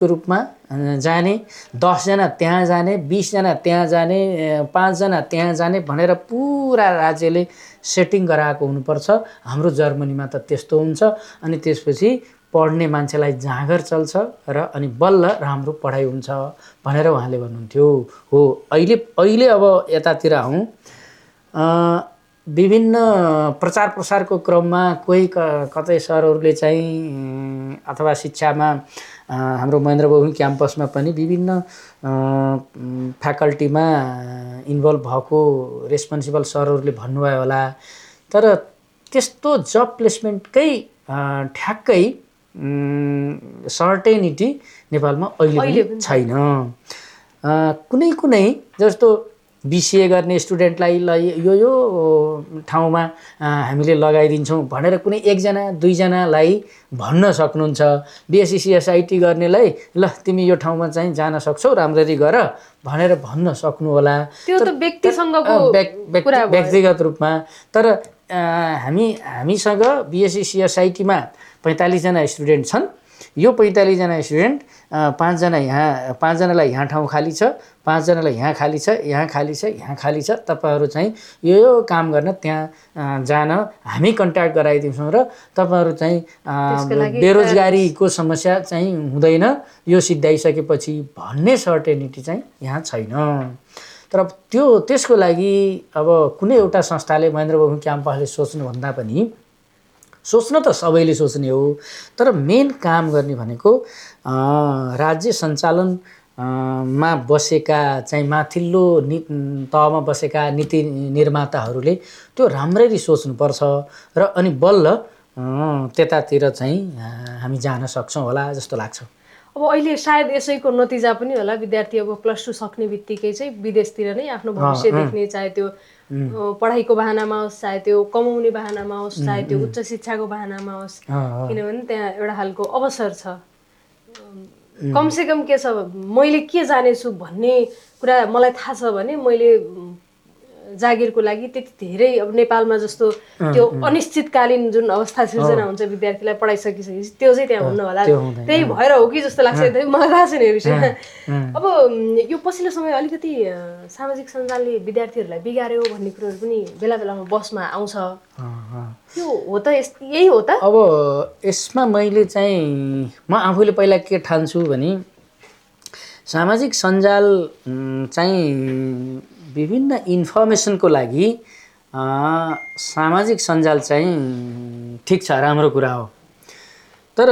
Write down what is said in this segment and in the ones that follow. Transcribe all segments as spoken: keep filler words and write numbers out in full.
रूपमा जाने, दसजना त्यहाँ जाने, बिसजना त्यहाँ जाने, पाँचजना त्यहाँ जाने भनेर पुरा राज्यले सेटिङ गराएको हुनुपर्छ। हाम्रो जर्मनीमा त त्यस्तो हुन्छ। अनि त्यसपछि पढ्ने मान्छेलाई जाँगर चल्छ र अनि बल्ल राम्रो पढाइ हुन्छ भनेर उहाँले भन्नुहुन्थ्यो। हो, अहिले अहिले अब यतातिर हौँ, विभिन्न प्रचार प्रसारको क्रममा कोही कतै सरहरूले चाहिँ अथवा शिक्षामा हाम्रो महेन्द्र बबुल क्याम्पसमा पनि विभिन्न फ्याकल्टीमा इन्भल्भ भएको रेस्पोन्सिबल सरहरूले भन्नुभयो होला। तर त्यस्तो जब प्लेसमेन्टकै ठ्याक्कै सर्टेनिटी नेपालमा अहिले पनि छैन। कुनै कुनै जस्तो बिसिए गर्ने स्टुडेन्टलाई ल यो यो ठाउँमा हामीले लगाइदिन्छौँ भनेर कुनै एकजना दुईजनालाई भन्न सक्नुहुन्छ। बिएससी सिएसआइटी गर्नेलाई ल तिमी यो ठाउँमा चाहिँ जान सक्छौ, राम्ररी गर भनेर भन्न सक्नु होला। त्यो त व्यक्तिसँगको कुरा भयो, व्यक्तिगत रूपमा। तर हामी हामीसँग बिएससी सिएसआइटीमा पैँतालिसजना स्टुडेन्ट छन्। यो पैँतालिसजना स्टुडेन्ट पाँचजना यहाँ पाँचजनालाई यहाँ ठाउँ खाली छ, पाँचजनालाई यहाँ खाली छ, यहाँ खाली छ, यहाँ खाली छ, तपाईँहरू चाहिँ यो यो काम गर्न त्यहाँ जान हामी कन्ट्याक्ट गराइदिन्छौँ र तपाईँहरू चाहिँ बेरोजगारीको समस्या चाहिँ हुँदैन यो सिद्धाइसकेपछि भन्ने सर्टेनिटी चाहिँ यहाँ छैन। तर त्यो त्यसको लागि अब कुनै एउटा संस्थाले महेन्द्र बबुल क्याम्पसले सोच्नुभन्दा पनि सोच्न त सबैले सोच्ने हो, तर मेन काम गर्ने भनेको राज्य सञ्चालन मा बसेका चाहिँ माथिल्लो नि तहमा बसेका नीति निर्माताहरूले त्यो राम्ररी सोच्नुपर्छ र अनि बल्ल त्यतातिर चाहिँ हामी जान सक्छौँ होला जस्तो लाग्छ। अब अहिले सायद यसैको नतिजा पनि होला, विद्यार्थी अब प्लस टू सक्ने बित्तिकै चाहिँ विदेशतिर नै आफ्नो भविष्य देख्ने, चाहे त्यो पढाइको बहानामा होस्, चाहे त्यो कमाउने बहानामा होस्, चाहे त्यो उच्च शिक्षाको बहानामा होस्, किनभने त्यहाँ एउटा खालको अवसर छ। कमसेकम के छ, मैले के जानेछु भन्ने कुरा मलाई थाहा छ भने मैले जागिरको लागि त्यति धेरै अब नेपालमा जस्तो त्यो अनिश्चितकालीन जुन अवस्था सिर्जना हुन्छ विद्यार्थीलाई पढाइसकिसकेपछि त्यो चाहिँ त्यहाँ हुन्न होला। त्यही भएर हो कि जस्तो लाग्छ, मलाई थाहा छैन यो विषयमा। अब यो पछिल्लो समय अलिकति सामाजिक सञ्जालले विद्यार्थीहरूलाई बिगार्यो भन्ने कुरोहरू पनि बेला बेलामा बसमा आउँछ। यो हो त, यही हो त? अब यसमा मैले चाहिँ म आफूले पहिला के ठान्छु भने सामाजिक सञ्जाल चाहिँ विभिन्न इन्फर्मेसनको लागि सामाजिक सञ्जाल चाहिँ ठिक छ, राम्रो कुरा हो। तर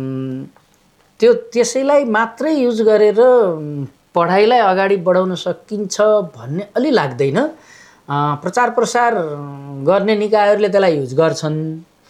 त्यो त्यसैलाई मात्रै युज गरेर पढाइलाई अगाडि बढाउन सकिन्छ भन्ने अलि लाग्दैन। प्रचार प्रसार गर्ने निकायहरूले त्यसलाई युज गर्छन्।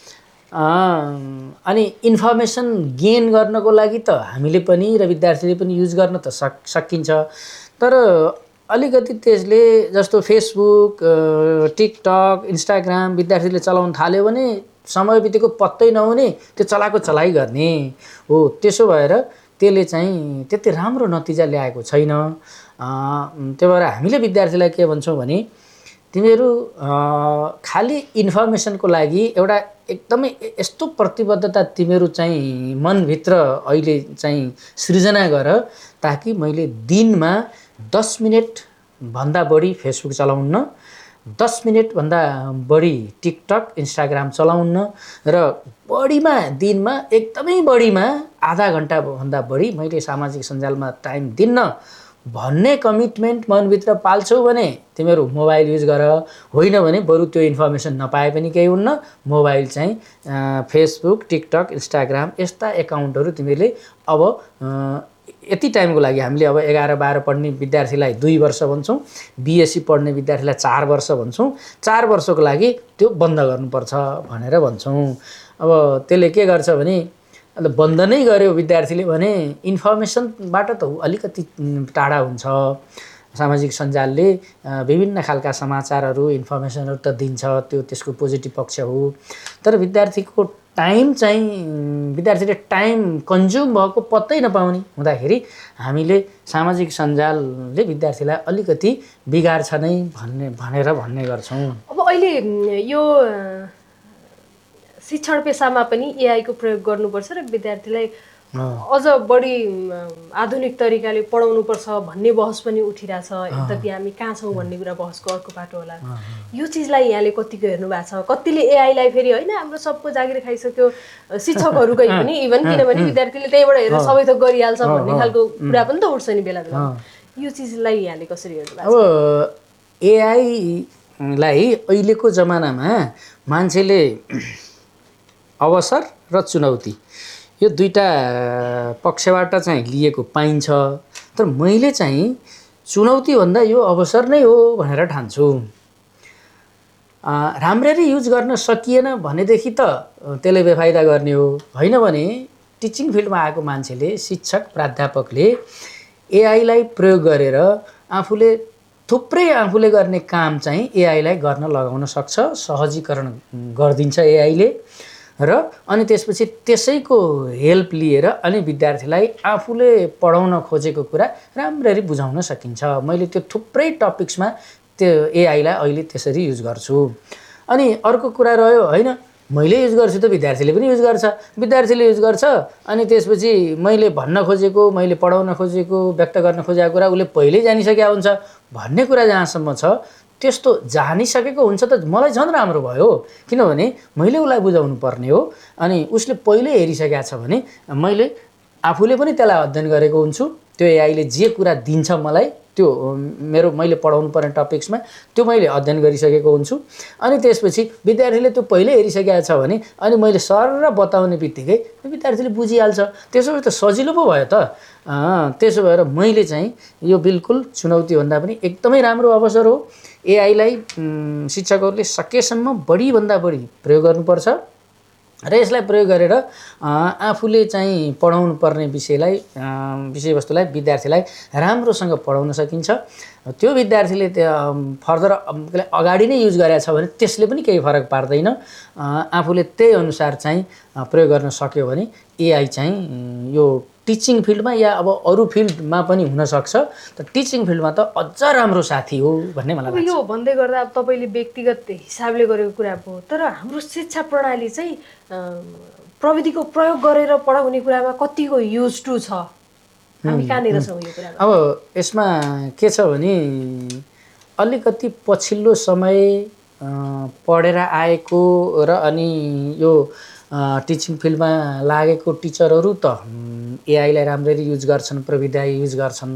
अनि इन्फर्मेसन गेन गर्नको लागि त हामीले पनि र विद्यार्थीले पनि युज गर्न त सक सकिन्छ। तर अलिकति त्यसले जस्तो फेसबुक, टिकटक, इन्स्टाग्राम विद्यार्थीले चलाउन थाल्यो भने समय बितेको पत्तै नहुने, त्यो चलाएको चलाइ गर्ने हो। त्यसो भएर त्यसले चाहिँ त्यति राम्रो नतिजा ल्याएको छैन। त्यही भएर हामीले विद्यार्थीलाई के भन्छौँ भने तिमीहरू खालि इन्फर्मेसनको लागि एउटा एकदमै यस्तो प्रतिबद्धता तिमीहरू चाहिँ मनभित्र अहिले चाहिँ सृजना गर ताकि मैले दिनमा दस मिनट भन्दा बढी फेसबुक चलाउन्न, दस मिनट भन्दा बढी टिकटक इन्स्टाग्राम चलाउन्न र बढीमा दिनमा एकदमै बढीमा आधा घन्टा भन्दा बढी मैले सामाजिक सञ्जालमा टाइम दिन्न भन्ने कमिटमेन्ट मनभित्र पाल्छौ भने तिमीहरू मोबाइल युज गर। होइन भने बरु त्यो इन्फर्मेसन नपाए पनि केही हुन्न, मोबाइल चाहिँ फेसबुक, टिकटक, इन्स्टाग्राम यस्ता एकाउन्टहरू तिमीले अब यति टाइमको लागि हामीले अब एघार बाह्र पढ्ने विद्यार्थीलाई दुई वर्ष भन्छौँ, बिएससी पढ्ने विद्यार्थीलाई चार वर्ष भन्छौँ, चार वर्षको लागि त्यो बन्द गर्नुपर्छ भनेर भन्छौँ। अब त्यसले के गर्छ भने अन्त बन्द नै गर्यो विद्यार्थीले भने इन्फर्मेसनबाट त अलिकति टाढा हुन्छ। सामाजिक सञ्जालले विभिन्न खालका समाचारहरू इन्फर्मेसनहरू त दिन्छ, त्यो त्यसको पोजिटिभ पक्ष हो। तर विद्यार्थीको टाइम चाहिँ विद्यार्थीले टाइम कन्ज्युम भएको पत्तै नपाउने हुँदाखेरि हामीले सामाजिक सञ्जालले विद्यार्थीलाई अलिकति बिगार्छ नै भन्ने भनेर भन्ने गर्छौँ। अब अहिले यो शिक्षण पेसामा पनि एआईको प्रयोग गर्नुपर्छ र विद्यार्थीलाई अझ बढी आधुनिक तरिकाले पढाउनुपर्छ भन्ने बहस पनि उठिरहेछ। यद्यपि हामी कहाँ छौँ भन्ने कुरा बहसको अर्को बाटो होला। यो चिजलाई यहाँले कतिको हेर्नु भएको छ? कतिले एआईलाई फेरि होइन हाम्रो सबको जागिर खाइसक्यो, शिक्षकहरूकै पनि इभन, किनभने विद्यार्थीले त्यहीबाट हेरेर सबै थोक गरिहाल्छ भन्ने खालको कुरा पनि त उठ्छ नि बेला बेला। यो चिजलाई यहाँले कसरी हेर्नु भएको छ? अब एआईलाई अहिलेको जमानामा मान्छेले अवसर र चुनौती यो दुईटा पक्षबाट चाहिँ लिएको पाइन्छ। तर मैले चाहिँ चुनौतीभन्दा यो अवसर नै हो भनेर ठान्छु। राम्ररी युज गर्न सकिएन भनेदेखि त त्यसले बेफाइदा गर्ने हो, होइन भने टिचिङ फिल्डमा आएको मान्छेले, शिक्षक प्राध्यापकले एआईलाई प्रयोग गरेर आफूले थुप्रै आफूले गर्ने काम चाहिँ एआईलाई गर्न लगाउन सक्छ, सहजीकरण गरिदिन्छ एआईले। र अनि त्यसपछि त्यसैको हेल्प लिएर अनि विद्यार्थीलाई आफूले पढाउन खोजेको कुरा राम्ररी बुझाउन सकिन्छ। मैले त्यो थुप्रै टपिक्समा त्यो एआईलाई अहिले त्यसरी युज गर्छु। अनि अर्को कुरा रह्यो, होइन मैले युज गर्छु त विद्यार्थीले पनि युज गर्छ, विद्यार्थीले युज गर्छ अनि त्यसपछि मैले भन्न खोजेको, मैले पढाउन खोजेको, व्यक्त गर्न खोजेको कुरा उसले पहिल्यै जानिसकेका हुन्छ भन्ने कुरा जहाँसम्म छ, त्यस्तो जानिसकेको हुन्छ त मलाई झन् राम्रो भयो, किनभने मैले उसलाई बुझाउनु पर्ने हो। अनि उसले पहिले हेरिसकेको छ भने मैले आफूले पनि त्यसलाई अध्ययन गरेको हुन्छु। त्यो एआईले जे कुरा दिन्छ मलाई त्यो मेरो मैले पढाउनु पर्ने टपिक्समा त्यो मैले अध्ययन गरिसकेको हुन्छु। अनि त्यसपछि विद्यार्थीले त्यो पहिले हेरिसकेको छ भने अनि मैले सर र बताउने बित्तिकै विद्यार्थीले बुझिहाल्छ। त्यसो भए त सजिलो पो भयो त। त्यसो भएर मैले चाहिँ यो बिल्कुल चुनौतीभन्दा पनि एकदमै राम्रो अवसर हो। एआईलाई शिक्षकहरूले सकेसम्म बढीभन्दा बढी प्रयोग गर्नुपर्छ र यसलाई प्रयोग गरेर आफूले चाहिँ पढाउनु पर्ने विषयलाई विषयवस्तुलाई विद्यार्थीलाई राम्रोसँग पढाउन सकिन्छ। त्यो विद्यार्थीले फर्दर अगाडि नै युज गरेको छ भने त्यसले पनि केही फरक पार्दैन। आफूले त्यही अनुसार चाहिँ प्रयोग गर्न सक्यो भने एआई चाहिँ यो टिचिङ फिल्डमा या अब अरू फिल्डमा पनि हुनसक्छ। त टिचिङ फिल्डमा त अझ राम्रो साथी हो भन्ने मलाई लाग्छ। यो भन्दै गर्दा अब तपाईँले व्यक्तिगत हिसाबले गरेको कुरा हो, तर हाम्रो शिक्षा प्रणाली चाहिँ प्रविधिको प्रयोग गरेर पढाउने कुरामा कतिको युज टु छ? हामी कहाँनिर छौँ यो कुरामा? अब यसमा के छ भने अलिकति पछिल्लो समय पढेर आएको र अनि यो टिचिङ फिल्डमा लागेको टिचरहरू त एआईलाई राम्ररी युज गर्छन्, प्रविधि युज गर्छन्।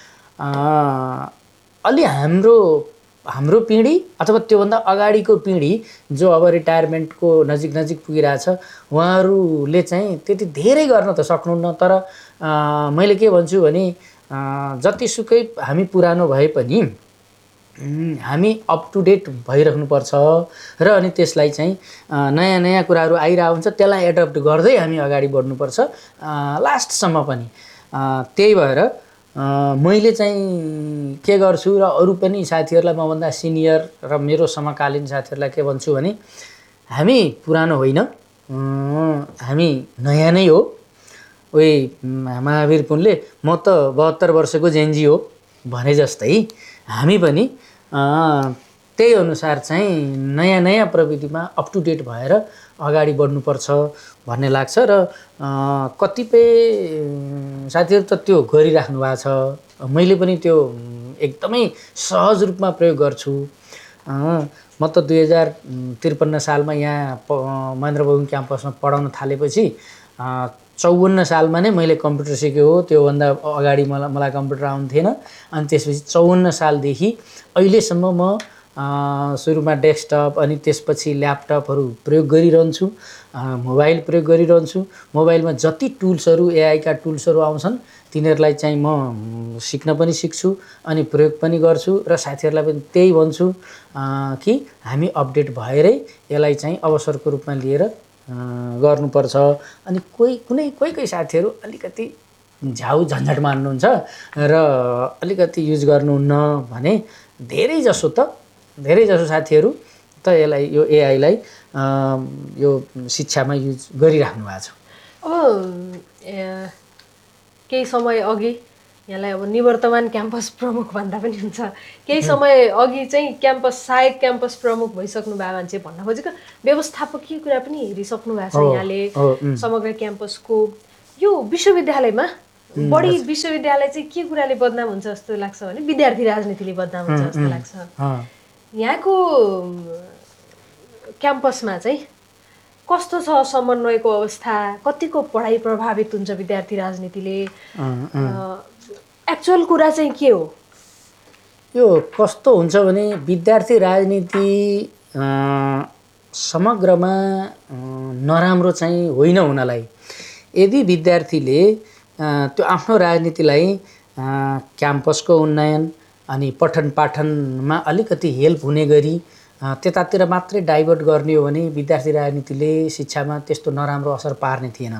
अलि हाम्रो हाम्रो पिँढी अथवा त्योभन्दा अगाडिको पिँढी जो अब रिटायरमेन्टको नजिक नजिक पुगिरहेछ उहाँहरूले चाहिँ त्यति धेरै गर्न त सक्नुहुन्न। तर मैले के भन्छु भने जतिसुकै हामी पुरानो भए पनि हामी अप टु डेट भइराख्नुपर्छ र अनि त्यसलाई चाहिँ नयाँ नयाँ कुराहरू आइरहेको हुन्छ त्यसलाई एडप्ट गर्दै हामी अगाडि बढ्नुपर्छ लास्टसम्म पनि। त्यही भएर मैले चाहिँ के गर्छु र अरू पनि साथीहरूलाई मभन्दा सिनियर र मेरो समकालीन साथीहरूलाई के भन्छु भने हामी पुरानो होइन, हामी नयाँ नै हो। उही महावीर पुनले म त बहत्तर वर्षको जेन्जी हो भने जस्तै हामी पनि त्यही अनुसार चाहिँ नयाँ नयाँ प्रविधिमा अप टु डेट भएर अगाडि बढ्नुपर्छ भन्ने लाग्छ। र कतिपय साथीहरू त त्यो गरिराख्नु भएको छ, मैले पनि त्यो एकदमै सहज रूपमा प्रयोग गर्छु। म त दुई हजार त्रिपन्न सालमा यहाँ महेन्द्र बगुन क्याम्पसमा पढाउन थालेपछि चौवन्न सालमा नै मैले कम्प्युटर सिकेको हो। त्योभन्दा अगाडि मलाई मलाई कम्प्युटर आउँथेन। अनि त्यसपछि चौवन्न सालदेखि अहिलेसम्म म सुरुमा डेस्कटप अनि त्यसपछि ल्यापटपहरू प्रयोग गरिरहन्छु, मोबाइल प्रयोग गरिरहन्छु। मोबाइलमा जति टुल्सहरू एआईका टुल्सहरू आउँछन् तिनीहरूलाई चाहिँ म सिक्न पनि सिक्छु अनि प्रयोग पनि गर्छु र साथीहरूलाई पनि त्यही भन्छु कि हामी अपडेट भएरै यसलाई चाहिँ अवसरको रूपमा लिएर गर्नुपर्छ। अनि कोही कुनै कोही कोही साथीहरू अलिकति झ्याउ झन्झट मान्नुहुन्छ र अलिकति युज गर्नुहुन्न भने धेरै जसो त धेरै जसो साथीहरू त यसलाई यो एआईलाई यो शिक्षामा युज गरिराख्नु भएको छ। अब केही समय अघि यहाँलाई अब निवर्तमान क्याम्पस प्रमुख भन्दा पनि हुन्छ, केही समय अघि चाहिँ क्याम्पस सहायक क्याम्पस प्रमुख भइसक्नु भएको मान्छे भन्न खोजेको व्यवस्थापकीय कुरा पनि हेरिसक्नु भएको छ यहाँले। समग्र क्याम्पसको यो विश्वविद्यालयमा बढी विश्वविद्यालय चाहिँ के कुराले बदनाम हुन्छ जस्तो लाग्छ भने विद्यार्थी राजनीतिले बदनाम हुन्छ जस्तो लाग्छ। यहाँको क्याम्पसमा चाहिँ कस्तो छ समन्वयको अवस्था, कतिको पढाइ प्रभावित हुन्छ विद्यार्थी राजनीतिले, एक्चुअल कुरा चाहिँ के हो? यो कस्तो हुन्छ भने विद्यार्थी राजनीति समग्रमा नराम्रो चाहिँ होइन हुनलाई, यदि विद्यार्थीले त्यो आफ्नो राजनीतिलाई क्याम्पसको उन्नयन अनि पठन पाठनमा अलिकति हेल्प हुने गरी त्यतातिर मात्रै डाइभर्ट गर्ने हो भने विद्यार्थी राजनीतिले शिक्षामा त्यस्तो नराम्रो असर पार्ने थिएन।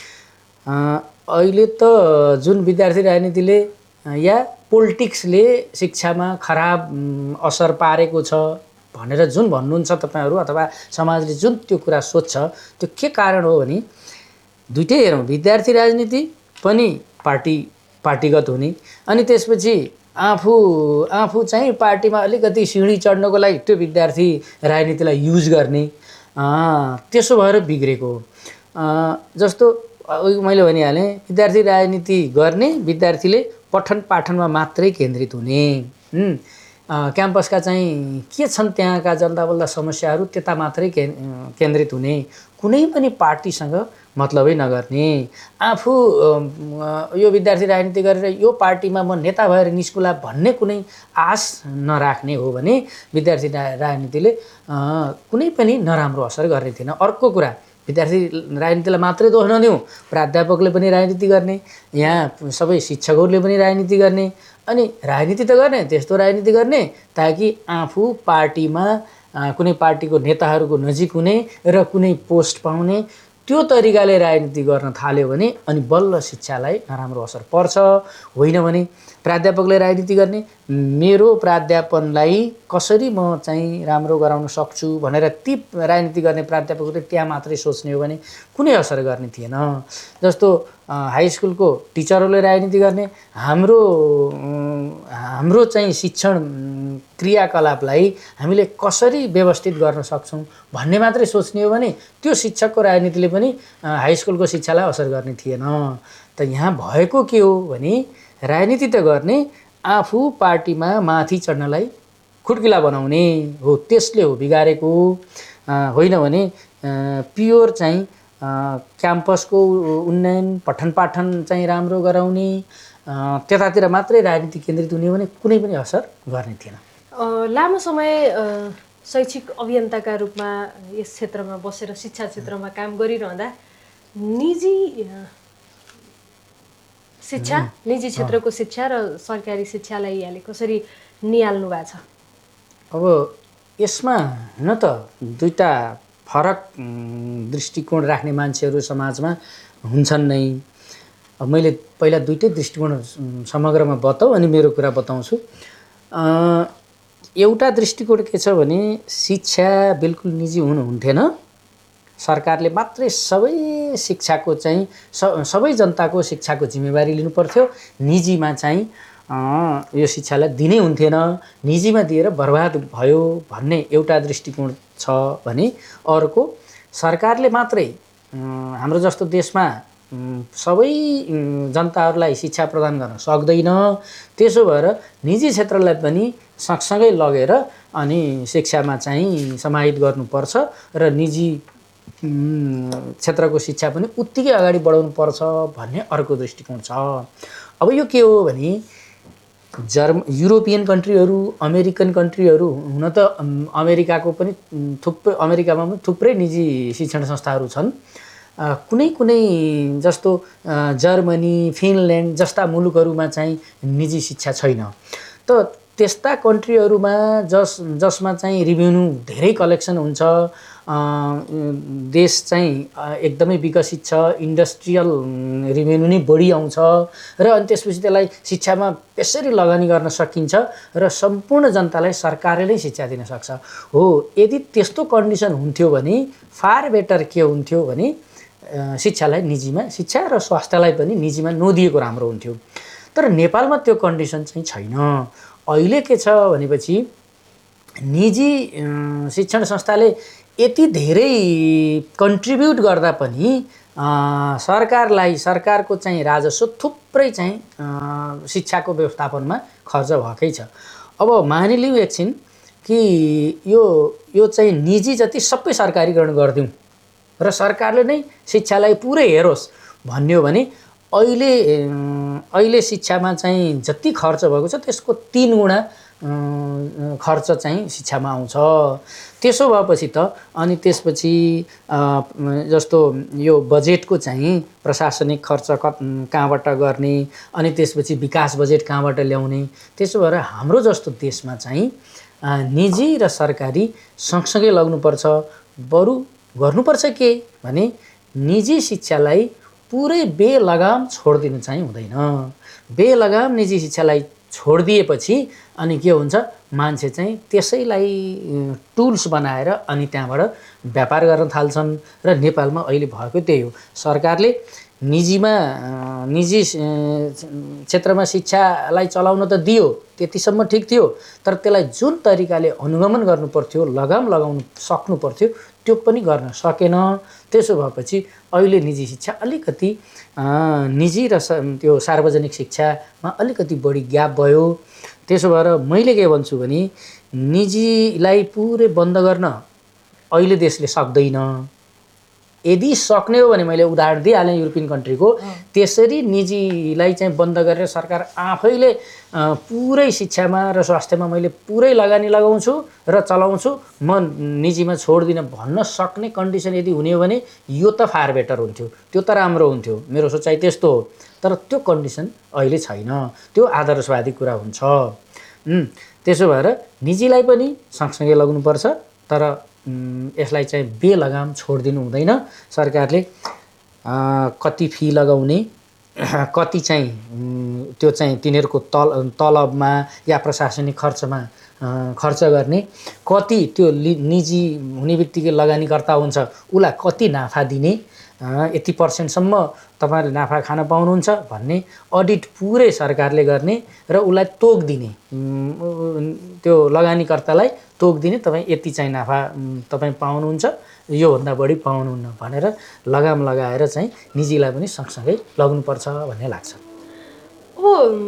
अहिले त जुन विद्यार्थी राजनीतिले या पोलिटिक्सले शिक्षामा खराब असर पारेको छ भनेर जुन भन्नुहुन्छ तपाईहरू अथवा समाजले जुन त्यो कुरा सोध्छ, त्यो के कारण हो भने दुईटै हेरौँ, विद्यार्थी राजनीति पनि पार्टी पार्टीगत हुने अनि त्यसपछि आफू आफू चाहिँ पार्टीमा अलिकति सिँढी चढ्नको लागि त्यो विद्यार्थी राजनीतिलाई युज गर्ने, त्यसो भएर बिग्रेको। जस्तो मैले भनिहालेँ, विद्यार्थी राजनीति गर्ने विद्यार्थीले पठन पाठनमा मात्रै केन्द्रित हुने, क्याम्पसका चाहिँ के छन् त्यहाँका जल्दाबल्दा समस्याहरू त्यता मात्रै के केन्द्रित हुने, कुनै पनि पार्टीसँग मतलबै नगर्ने, आफू यो विद्यार्थी राजनीति गरेर यो पार्टीमा म नेता भएर निस्कुला भन्ने कुनै आश नराख्ने हो भने विद्यार्थी राजनीतिले कुनै पनि नराम्रो असर गर्ने थिएन। अर्को कुरा, विद्यार्थी राजनीतिलाई मात्रै दोष नदिउँ, प्राध्यापकले पनि राजनीति गर्ने, यहाँ सबै शिक्षकहरूले पनि राजनीति गर्ने, अनि राजनीति त गर्ने त्यस्तो राजनीति गर्ने ताकि आफू पार्टीमा कुनै पार्टीको नेताहरूको नजिक हुने र कुनै पोस्ट पाउने, त्यो तरिकाले राजनीति गर्न थाल्यो भने अनि बल्ल शिक्षालाई नराम्रो असर पर्छ। होइन भने प्राध्यापकले राजनीति गर्ने, मेरो प्राध्यापनलाई कसरी म चाहिँ राम्रो गराउन सक्छु भनेर ती राजनीति गर्ने प्राध्यापकले त्यहाँ मात्रै सोच्ने हो भने कुनै असर गर्ने थिएन। जस्तो हाई स्कुलको टिचरहरूले राजनीति गर्ने, हाम्रो हाम्रो चाहिँ शिक्षण क्रियाकलापलाई हामीले कसरी व्यवस्थित गर्न सक्छौँ भन्ने मात्रै सोच्ने हो भने त्यो शिक्षकको राजनीतिले पनि हाई स्कुलको शिक्षालाई असर गर्ने थिएन। त यहाँ भएको के हो भने राजनीति त गर्ने, आफू पार्टीमा माथि चढ्नलाई खुड्किला बनाउने हो, त्यसले हो बिगारेको। होइन भने प्योर चाहिँ क्याम्पसको उन्नयन पठन पाठन चाहिँ राम्रो गराउने त्यतातिर मात्रै राजनीति केन्द्रित हुने भने कुनै पनि असर गर्ने थिएन। लामो समय शैक्षिक अभियन्ताका रूपमा यस क्षेत्रमा बसेर शिक्षा क्षेत्रमा काम गरिरहँदा निजी शिक्षा, निजी क्षेत्रको शिक्षा र सरकारी शिक्षालाई यहाँले कसरी निहाल्नु भएको छ? अब यसमा हुन त दुईटा फरक दृष्टिकोण राख्ने मान्छेहरू समाजमा हुन्छन् नै। अब मैले पहिला दुईटै दृष्टिकोण समग्रमा बताऊ अनि मेरो कुरा बताउँछु। एउटा दृष्टिकोण के छ भने शिक्षा बिल्कुल निजी हुनु हुन्थेन, सरकारले मात्रै सबै शिक्षाको चाहिँ सबै जनताको शिक्षाको जिम्मेवारी लिनुपर्थ्यो, निजीमा चाहिँ यो शिक्षालाई दिनै हुन्थेन, निजीमा दिएर बर्बाद भयो भन्ने एउटा दृष्टिकोण छ भने अर्को सरकारले मात्रै हाम्रो जस्तो देशमा सबै जनताहरूलाई शिक्षा प्रदान गर्न सक्दैन, त्यसो भएर निजी क्षेत्रलाई पनि सँगसँगै लगेर अनि शिक्षामा चाहिँ समाहित गर्नुपर्छ र निजी क्षेत्रको शिक्षा पनि उत्तिकै अगाडि बढाउनु पर्छ भन्ने अर्को दृष्टिकोण छ। अब यो के हो भने जर्म युरोपियन कन्ट्रीहरू, अमेरिकन कन्ट्रीहरू, हुन त अमेरिकाको पनि थुप्रै अमेरिकामा पनि थुप्रै निजी शिक्षण संस्थाहरू छन्। कुनै कुनै जस्तो जर्मनी, फिनल्यान्ड जस्ता मुलुकहरूमा चाहिँ निजी शिक्षा छैन। त त्यस्ता कन्ट्रीहरूमा जस जसमा चाहिँ रेभेन्यू धेरै कलेक्सन हुन्छ, देश चाहिँ एकदमै विकसित छ, इन्डस्ट्रियल रेभेन्यू नै बढी आउँछ र अनि त्यसपछि त्यसलाई शिक्षामा यसरी लगानी गर्न सकिन्छ र सम्पूर्ण जनतालाई सरकारले नै शिक्षा दिन सक्छ। हो, यदि त्यस्तो कन्डिसन हुन्थ्यो भने फार बेटर के हुन्थ्यो भने शिक्षालाई निजीमा, शिक्षा र स्वास्थ्यलाई पनि निजीमा नदिएको राम्रो हुन्थ्यो। तर नेपालमा त्यो कन्डिसन चाहिँ छैन। अहिले के छ भनेपछि निजी शिक्षण संस्थाले यति धेरै कन्ट्रिब्युट गर्दा पनि सरकारलाई सरकारको चाहिँ राजस्व थुप्रै चाहिँ शिक्षाको व्यवस्थापनमा खर्च भएकै छ। अब मानिलिउँ एकछिन कि यो यो चाहिँ निजी जति सबै सरकारीकरण गरिदिउँ र सरकारले नै शिक्षालाई पुरै हेरोस् भन्ने हो भने अहिले अहिले शिक्षामा चाहिँ जति खर्च भएको छ त्यसको तीन गुणा खर्च चाहिँ शिक्षामा आउँछ। त्यसो भएपछि त अनि त्यसपछि जस्तो यो बजेटको चाहिँ प्रशासनिक खर्च कहाँबाट गर्ने अनि त्यसपछि विकास बजेट कहाँबाट ल्याउने। त्यसो भएर हाम्रो जस्तो देशमा चाहिँ निजी र सरकारी सँगसँगै लाग्नुपर्छ। बरु गर्नुपर्छ के भने निजी शिक्षालाई पुरै बेलगाम छोडिदिनु चाहिँ हुँदैन। बेलगाम निजी शिक्षालाई छोडिदिएपछि अनि के हुन्छ, मान्छे चाहिँ त्यसैलाई टुल्स बनाएर अनि त्यहाँबाट व्यापार गर्न थाल्छन्। र नेपालमा अहिले भएको त्यही हो, सरकारले निजीमा निजी क्षेत्रमा शिक्षालाई चलाउन त दियो, त्यतिसम्म ठिक थियो, तर त्यसलाई जुन तरिकाले अनुगमन गर्नु पर्थ्यो, लगाम लगाउनु सक्नु पर्थ्यो त्यो पनि गर्न सकेन। त्यसो भएपछि अहिले निजी शिक्षा अलिकति निजी र त्यो सार्वजनिक शिक्षामा अलिकति बढी ग्याप भयो। त्यसो भएर मैले के भन्छु भने निजीलाई पुरै बन्द गर्न अहिले देशले सक्दैन। यदि सक्ने हो भने मैले उदाहरण दिइहालेँ युरोपियन कन्ट्रीको, त्यसरी निजीलाई चाहिँ बन्द गरेर सरकार आफैले पुरै शिक्षामा र स्वास्थ्यमा मैले पुरै लगानी लगाउँछु र चलाउँछु, म निजीमा छोड्दिनँ भन्न सक्ने कन्डिसन यदि हुने हो भने यो त फार बेटर हुन्थ्यो, त्यो त राम्रो हुन्थ्यो। मेरो सोचाइ त्यस्तो हो। तर त्यो कन्डिसन अहिले छैन, त्यो आदर्शवादी कुरा हुन्छ। त्यसो भएर निजीलाई पनि सँगसँगै लाग्नुपर्छ, तर यसलाई चाहिँ बेलगाम छोडिदिनु हुँदैन। सरकारले कति फी लगाउने, कति चाहिँ त्यो चाहिँ तिनीहरूको तल तलबमा या प्रशासनिक खर्चमा खर्च गर्ने, कति त्यो निजी हुने बित्तिकै लगानीकर्ता हुन्छ उसलाई कति नाफा दिने, यति पर्सेन्टसम्म तपाईँले नाफा खान पाउनुहुन्छ भन्ने अडिट पुरै सरकारले गर्ने र उसलाई तोक दिने, त्यो लगानीकर्तालाई तोक दिने, तपाईँ यति चाहिँ नाफा तपाईँ पाउनुहुन्छ, योभन्दा बढी पाउनुहुन्न भनेर लगाम लगाएर चाहिँ निजीलाई पनि सँगसँगै लाग्नुपर्छ भन्ने लाग्छ। अब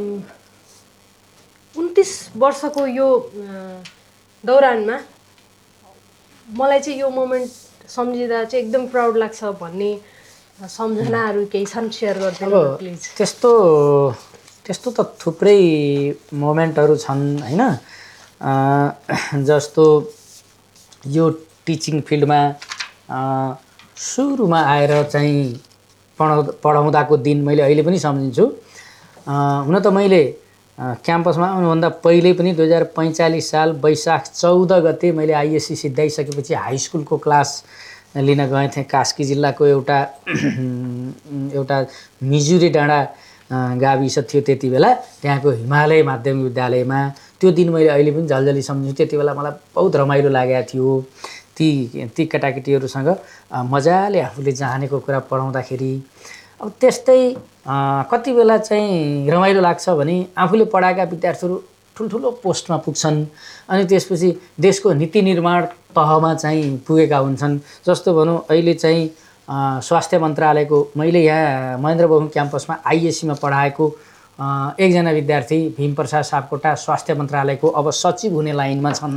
उन्तिस वर्षको यो दौरानमा मलाई चाहिँ यो मोमेन्ट सम्झिँदा चाहिँ एकदम प्राउड लाग्छ भन्ने सम्झनाहरू केही छन्, सेयर गरिदिनु प्लिज। त्यस्तो त्यस्तो त थुप्रै मोमेन्टहरू छन् होइन। जस्तो यो टिचिङ फिल्डमा सुरुमा आएर चाहिँ पढाउ पढाउँदाको दिन मैले अहिले पनि सम्झिन्छु। हुन त मैले क्याम्पसमा आउनुभन्दा पहिले पनि दुई हजार पैँचालिस साल वैशाख चौध गते मैले आइएससी सिद्धाइसकेपछि हाई स्कुलको क्लास लिन गएँ थिएँ। कास्की जिल्लाको एउटा एउटा मिजुरी डाँडा गाविस थियो त्यति बेला, त्यहाँको हिमालय माध्यमिक विद्यालयमा। त्यो दिन मैले अहिले पनि झल्झली सम्झिन्छु। त्यति बेला मलाई बहुत रमाइलो लागेको थियो। ती ती केटाकेटीहरूसँग मजाले आफूले जानेको कुरा पढाउँदाखेरि। अब त्यस्तै कति बेला चाहिँ रमाइलो लाग्छ भने आफूले पढाएका विद्यार्थीहरू ठुल्ठुलो पोस्टमा पुग्छन् अनि त्यसपछि देशको नीति निर्माण तहमा चाहिँ पुगेका हुन्छन्। जस्तो भनौँ अहिले चाहिँ स्वास्थ्य मन्त्रालयको मैले यहाँ महेन्द्र बहु क्याम्पसमा आइएससीमा पढाएको एकजना विद्यार्थी भीमप्रसाद सापकोटा स्वास्थ्य मन्त्रालयको अब सचिव हुने लाइनमा छन्।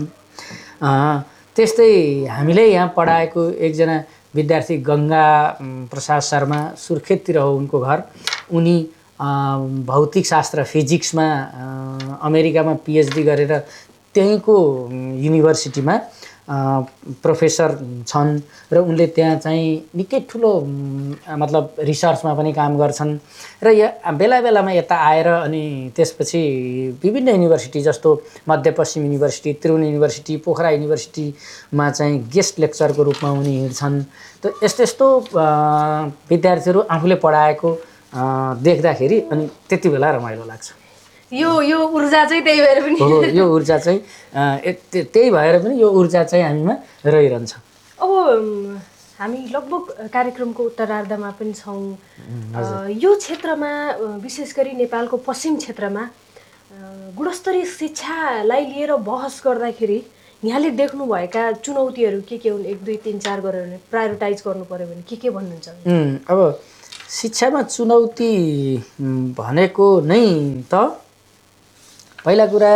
त्यस्तै हामीले यहाँ पढाएको एकजना विद्यार्थी गङ्गा प्रसाद शर्मा, सुर्खेततिर हो उनको घर, उनी भौतिक शास्त्र फिजिक्समा अमेरिकामा पिएचडी गरेर त्यहीँको युनिभर्सिटीमा प्रोफेसर छन् र उनले त्यहाँ चाहिँ निकै ठुलो मतलब रिसर्चमा पनि काम गर्छन्। र या बेला बेलामा यता आएर अनि त्यसपछि विभिन्न युनिभर्सिटी जस्तो मध्यपश्चिम युनिभर्सिटी, त्रिभुवन युनिभर्सिटी, पोखरा युनिभर्सिटीमा चाहिँ गेस्ट लेक्चरको रूपमा उनी हिँड्छन्। त यस्तो यस्तो विद्यार्थीहरू आफूले पढाएको देख्दाखेरि अनि त्यति बेला रमाइलो लाग्छ। यो यो ऊर्जा चाहिँ त्यही भएर पनि हो, यो ऊर्जा चाहिँ त्यही भएर पनि यो ऊर्जा चाहिँ हामीमा रहिरहन्छ। अब हामी लगभग कार्यक्रमको उत्तरार्धमा पनि छौँ। यो क्षेत्रमा विशेष गरी नेपालको पश्चिम क्षेत्रमा गुणस्तरीय शिक्षालाई लिएर बहस गर्दाखेरि यहाँले देख्नुभएका चुनौतीहरू के के हुन् एक दुई तिन चार गरेर प्रायोरिटाइज गर्नु पर्यो भने के के भन्नुहुन्छ? अब शिक्षामा चुनौती भनेको नै त पहिला कुरा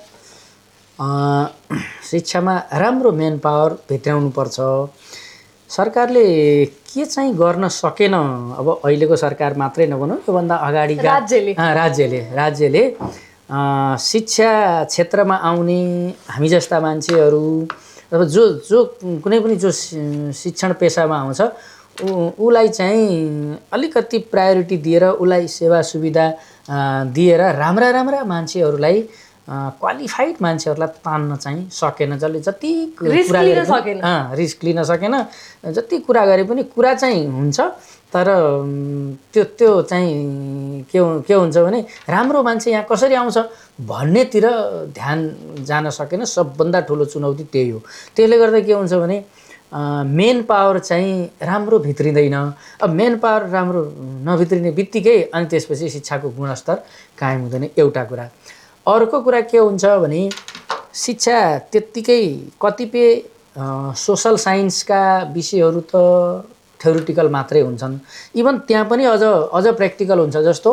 शिक्षामा राम्रो मेन पावर भित्राउनु पर्छ। सरकारले के चाहिँ गर्न सकेन, अब अहिलेको सरकार मात्रै नभनौँ, योभन्दा अगाडि राज्यले राज्यले राज्यले शिक्षा क्षेत्रमा आउने हामी जस्ता मान्छेहरू, अब जो जो कुनै पनि जो शिक्षण पेसामा आउँछ उसलाई चाहिँ अलिकति प्रायोरिटी दिएर उसलाई सेवा सुविधा दिएर राम्रा राम्रा मान्छेहरूलाई क्वालिफाइड मान्छेहरूलाई तान्न चाहिँ सकेन। जसले जति कुरा गरे पनि रिस्क लिन सकेन, जति कुरा गरे पनि कुरा चाहिँ हुन्छ तर त्यो त्यो चाहिँ के के हुन्छ भने राम्रो मान्छे यहाँ कसरी आउँछ भन्नेतिर ध्यान जान सकेन। सबभन्दा ठुलो चुनौती त्यही हो। त्यसले गर्दा के हुन्छ भने मेन पावर चाहिँ राम्रो भित्रिँदैन। अब मेन पावर राम्रो नभित्रिने बित्तिकै अनि त्यसपछि शिक्षाको गुणस्तर कायम हुँदैन, एउटा कुरा। अर्को कुरा के हुन्छ भने शिक्षा त्यत्तिकै कतिपय सोसल साइन्सका विषयहरू त थ्योरिटिकल मात्रै हुन्छन्, इभन त्यहाँ पनि अझ अझ प्र्याक्टिकल हुन्छ। जस्तो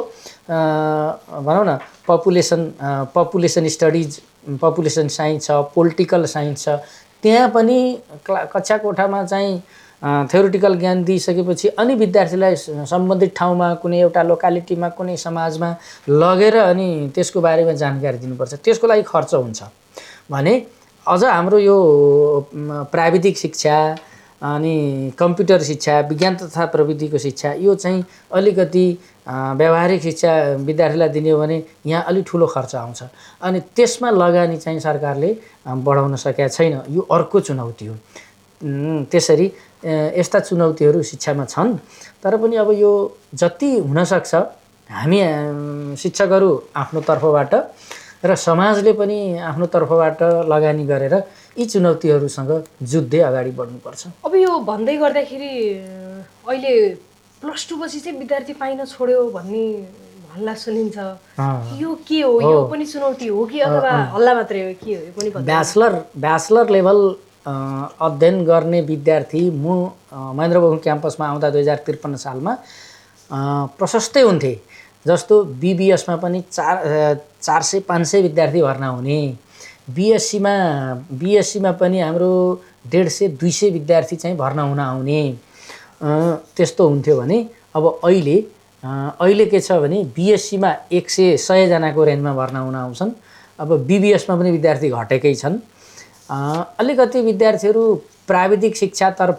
भनौँ न population population studies, population science छ, पोलिटिकल साइन्स छ, त्यहाँ पनि क्ला कक्षा कोठामा चाहिँ थ्योरिटिकल ज्ञान दिइसकेपछि अनि विद्यार्थीलाई सम्बन्धित ठाउँमा कुनै एउटा लोकालिटीमा कुनै समाजमा लगेर अनि त्यसको बारेमा जानकारी दिनुपर्छ। त्यसको लागि खर्च हुन्छ भने अझ हाम्रो यो प्राविधिक शिक्षा अनि कम्प्युटर शिक्षा, विज्ञान तथा प्रविधिको शिक्षा, यो चाहिँ अलिकति व्यावहारिक शिक्षा विद्यार्थीलाई दिने हो भने यहाँ अलिक ठुलो खर्च आउँछ अनि त्यसमा लगानी चाहिँ सरकारले बढाउन सकेका छैन। यो अर्को चुनौती हो। त्यसरी यस्ता चुनौतीहरू शिक्षामा छन्। तर पनि अब यो जति हुनसक्छ हामी शिक्षकहरू आफ्नो तर्फबाट र समाजले पनि आफ्नो तर्फबाट लगानी गरेर यी चुनौतीहरूसँग जुझ्दै अगाडि बढ्नुपर्छ। अब यो भन्दै गर्दाखेरि अहिले प्लस टू पछि चाहिँ विद्यार्थी पाइन छोड्यो भन्ने हल्ला सुनिन्छ, यो के हो? यो पनि चुनौती हो कि अथवा हल्ला मात्रै हो के हो? यो पनि ब्याचलर ब्याचलर लेभल अध्ययन गर्ने विद्यार्थी म महेन्द्र बगुन क्याम्पसमा आउँदा दुई हजार त्रिपन्न सालमा प्रशस्तै हुन्थे। जस्तो बिबिएसमा पनि चार चार सय पाँच सय विद्यार्थी भर्ना हुने, बिएससीमा बिएससीमा पनि हाम्रो डेढ सय दुई सय विद्यार्थी चाहिँ भर्ना हुन आउने, त्यस्तो हुन्थ्यो भने अब अहिले अहिले के छ भने बिएससीमा एक सय सयजनाको रेन्जमा भर्ना हुन आउँछन्। अब बिबिएसमा पनि विद्यार्थी घटेकै छन्। अलिकति विद्यार्थीहरू प्राविधिक शिक्षातर्फ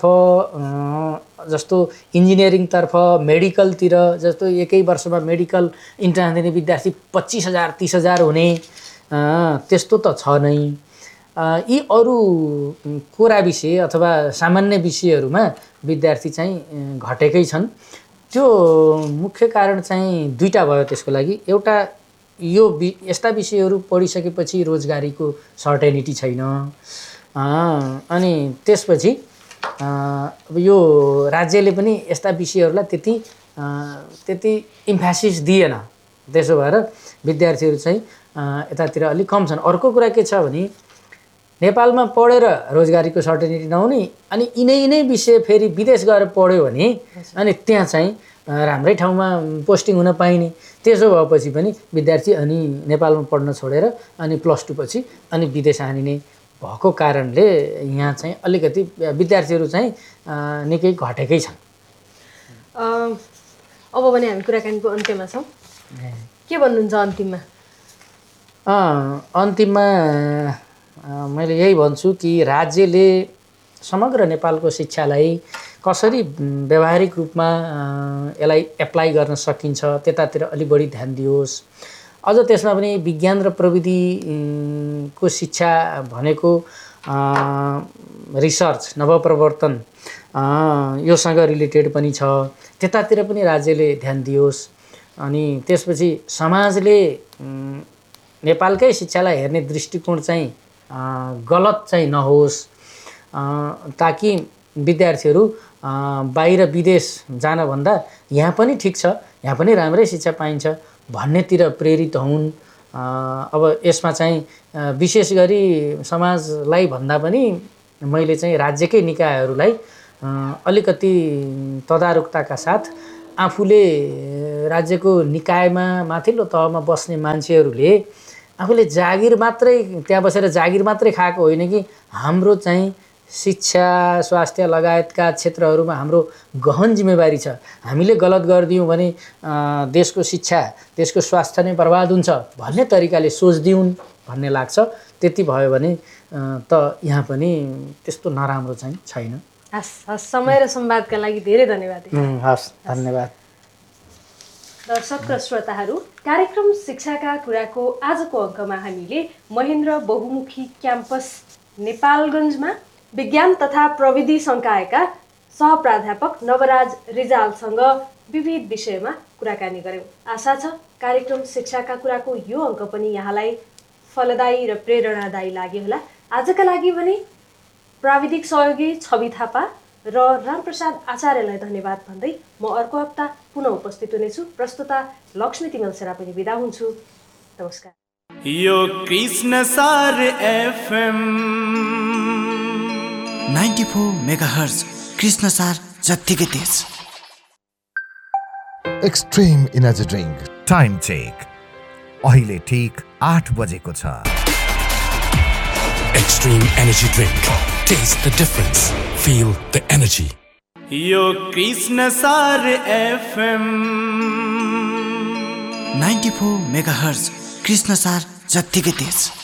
जस्तो इन्जिनियरिङतर्फ, मेडिकलतिर, जस्तो एकै वर्षमा मेडिकल इन्ट्रान्स दिने विद्यार्थी पच्चिस हजार तिस हजार हुने त्यस्तो त छ नै। यी अरू कोरा विषय अथवा सामान्य विषयहरूमा विद्यार्थी चाहिँ घटेकै छन्। त्यो मुख्य कारण चाहिँ दुईटा भयो त्यसको लागि। एउटा यो यस्ता विषयहरू पढिसकेपछि रोजगारीको सर्टेनिटी छैन, अनि त्यसपछि अब यो राज्यले पनि यस्ता विषयहरूलाई त्यति त्यति इम्फेसिस दिएन। त्यसो भएर विद्यार्थीहरू चाहिँ यतातिर अलिक कम छन्। अर्को कुरा के छ भने नेपालमा पढेर रोजगारीको सर्टेनिटी नहुने अनि यिनै यिनै विषय फेरि विदेश गएर पढ्यो भने अनि त्यहाँ चाहिँ राम्रै ठाउँमा पोस्टिङ हुन पाइने। त्यसो भएपछि पनि विद्यार्थी अनि नेपालमा पढ्न छोडेर अनि प्लस टू पछि अनि विदेश आनिने भएको कारणले यहाँ चाहिँ अलिकति विद्यार्थीहरू चाहिँ निकै घटेकै छन्। अब भने हामी कुराकानीको अन्त्यमा छौँ, के भन्नुहुन्छ अन्तिममा? अन्तिममा मैले यही भन्छु कि राज्यले समग्र नेपालको शिक्षालाई कसरी व्यावहारिक रूपमा यसलाई एप्लाई गर्न सकिन्छ त्यतातिर अलि बढी ध्यान दियोस्। अझ त्यसमा पनि विज्ञान र प्रविधिको शिक्षा भनेको रिसर्च, नवप्रवर्तन योसँग रिलेटेड पनि छ, त्यतातिर पनि राज्यले ध्यान दियोस्। अनि त्यसपछि समाजले नेपालकै शिक्षालाई हेर्ने दृष्टिकोण चाहिँ गलत चाहिँ नहोस्, ताकि विद्यार्थीहरू बाहिर विदेश जानभन्दा यहाँ पनि ठिक छ, यहाँ पनि राम्रै शिक्षा पाइन्छ भन्नेतिर प्रेरित हुन्। अब यसमा चाहिँ विशेष गरी समाजलाई भन्दा पनि मैले चाहिँ राज्यकै निकायहरूलाई अलिकति तदारुकताका साथ आफूले राज्यको निकायमा माथिल्लो तहमा बस्ने मान्छेहरूले आफूले जागिर मात्रै त्यहाँ बसेर जागिर मात्रै खाएको होइन कि हाम्रो चाहिँ शिक्षा स्वास्थ्य लगायतका क्षेत्रहरूमा हाम्रो गहन जिम्मेवारी छ। हामीले गलत गरिदियौँ भने देशको शिक्षा देशको स्वास्थ्य नै बर्बाद हुन्छ भन्ने तरिकाले सोच्दिउन् भन्ने लाग्छ। त्यति भयो भने त यहाँ पनि त्यस्तो नराम्रो चाहिँ छैन। हस् हस् समय र संवादका लागि धेरै धन्यवाद। हस् धन्यवाद। दर्शक र श्रोताहरू, कार्यक्रम शिक्षाका कुराको आजको अङ्कमा हामीले महेन्द्र बहुमुखी क्याम्पस नेपालगञ्जमा विज्ञान तथा प्रविधि संकायका सहप्राध्यापक नवराज रिजालसँग विविध विषयमा कुराकानी गऱ्यौँ। आशा छ कार्यक्रम शिक्षाका कुराको यो अङ्क पनि यहाँलाई फलदायी र प्रेरणादायी लाग्यो होला। आजका लागि भने प्राविधिक सहयोगी छवि थापा र रामप्रसाद आचार्यलाई धन्यवाद भन्दै म अर्को हप्ता पुनः उपस्थित हुनेछु। प्रस्तुता लक्ष्मी तिमल सेरा पनि बिदा हुन्छु। नमस्कार। यो कृष्ण सार FM ninety four megahertz Krishna सार जत्तिकै तेज। Extreme energy drink time check अहिले ठीक आठ बजेको छ। Extreme energy drink. Taste the difference. Feel the energy. यो कृष्ण सार FM ninety four megahertz Krishna सार जत्तिकै तेज।